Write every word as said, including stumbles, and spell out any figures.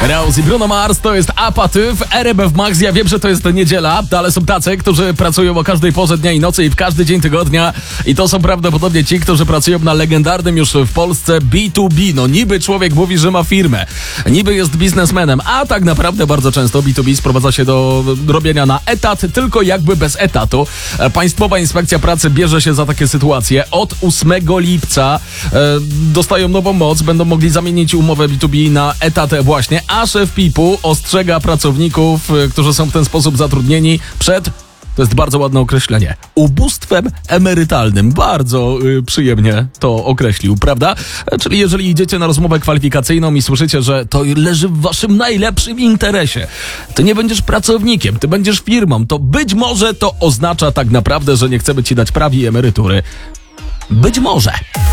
Raus i Bruno Mars to jest Apaty w R M F Max. Ja wiem, że to jest niedziela, ale są tacy, którzy pracują o każdej porze dnia i nocy i w każdy dzień tygodnia. I to są prawdopodobnie ci, którzy pracują na legendarnym już w Polsce B dwa B. No niby człowiek mówi, że ma firmę, niby jest biznesmenem, a tak naprawdę bardzo często B dwa B sprowadza się do robienia na etat, tylko jakby bez etatu. Państwowa Inspekcja Pracy bierze się za takie sytuacje. Od ósmego lipca e, dostają nową moc, będą mogli zamienić umowę B dwa B na etat właśnie, a szef P I P-u ostrzega pracowników, e, którzy są w ten sposób zatrudnieni przed, to jest bardzo ładne określenie, ubóstwem emerytalnym. Bardzo y, przyjemnie to określił, prawda? E, czyli jeżeli idziecie na rozmowę kwalifikacyjną i słyszycie, że to leży w waszym najlepszym interesie, ty nie będziesz pracownikiem, ty będziesz firmą, to być może to oznacza tak naprawdę, że nie chcemy ci dać prawi emerytury. Być może.